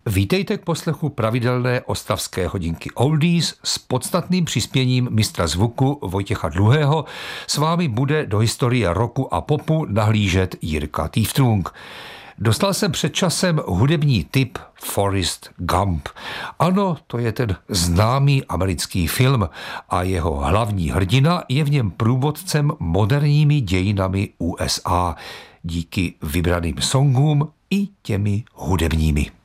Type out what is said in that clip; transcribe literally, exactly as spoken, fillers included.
Vítejte k poslechu pravidelné ostravské hodinky Oldies s podstatným přispěním mistra zvuku Vojtěcha Dluhého. S vámi bude do historie rocku a popu nahlížet Jirka Týftrung. Dostal jsem před časem hudební tip Forrest Gump. Ano, to je ten známý americký film a jeho hlavní hrdina je v něm průvodcem moderními dějinami U S A díky vybraným songům i těmi hudebními.